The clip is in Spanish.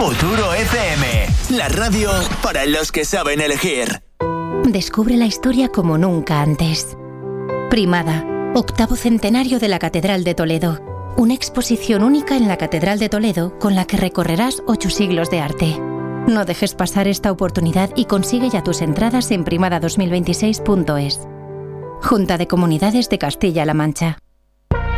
Futuro FM, la radio para los que saben elegir. Descubre la historia como nunca antes. Primada, 8º centenario de la Catedral de Toledo. Una exposición única en la Catedral de Toledo con la que recorrerás 8 siglos de arte. No dejes pasar esta oportunidad y consigue ya tus entradas en primada2026.es. Junta de Comunidades de Castilla-La Mancha.